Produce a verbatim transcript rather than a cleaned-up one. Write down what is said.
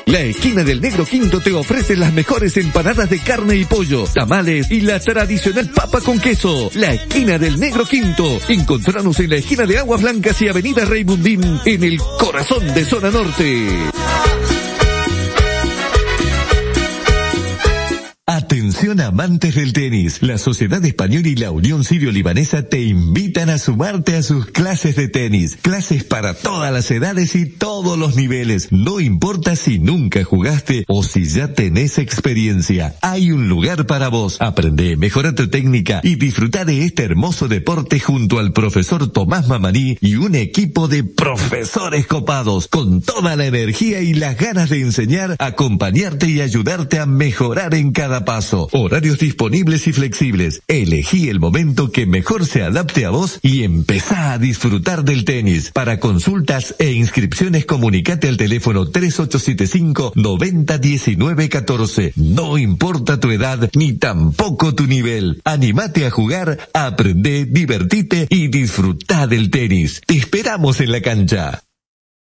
La esquina del Negro Quinto te ofrece las mejores empanadas de carne y pollo, tamales y la tradicional papa con queso. La esquina del Negro Quinto. Encontranos en la esquina de Aguas Blancas y Avenida Raymundín, en el corazón de Zona Norte. Atención amantes del tenis, la Sociedad Española y la Unión Sirio-Libanesa te invitan a sumarte a sus clases de tenis. Clases para todas las edades y todos los niveles. No importa si nunca jugaste o si ya tenés experiencia. Hay un lugar para vos. Aprende, mejora tu técnica y disfruta de este hermoso deporte junto al profesor Tomás Mamaní y un equipo de profesores copados con toda la energía y las ganas de enseñar, acompañarte y ayudarte a mejorar en cada paso. Horarios disponibles y flexibles. Elegí el momento que mejor se adapte a vos y empezá a disfrutar del tenis. Para consultas e inscripciones comunicate al teléfono tres ocho siete cinco, noventa, diecinueve, catorce. No importa tu edad ni tampoco tu nivel. Anímate a jugar, aprende, divertite y disfrutá del tenis. Te esperamos en la cancha.